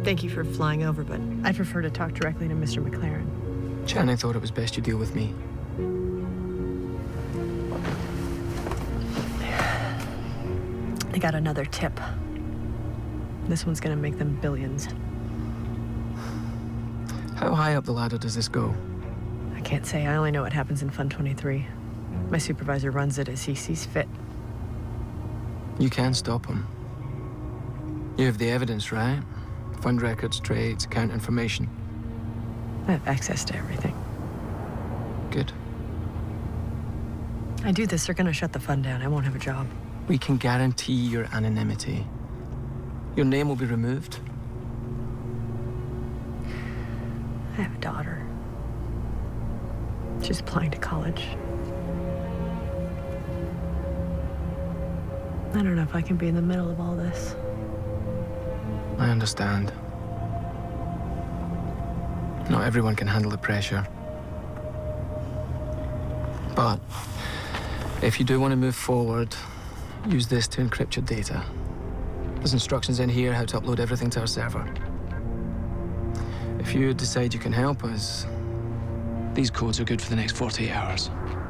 Thank you for flying over, but I'd prefer to talk directly to Mr. McLaren. Channing thought it was best you deal with me. They got another tip. This one's gonna make them billions. How high up the ladder does this go? I can't say. I only know what happens in Fund 23. My supervisor runs it as he sees fit. You can stop him. You have the evidence, right? Fund records, trades, account information. I have access to everything. Good. I do this, they're gonna shut the fund down. I won't have a job. We can guarantee your anonymity. Your name will be removed. I have a daughter. She's applying to college. I don't know if I can be in the middle of all this. I understand. Not everyone can handle the pressure. But if you do want to move forward, use this to encrypt your data. There's instructions in here how to upload everything to our server. If you decide you can help us, these codes are good for the next 48 hours.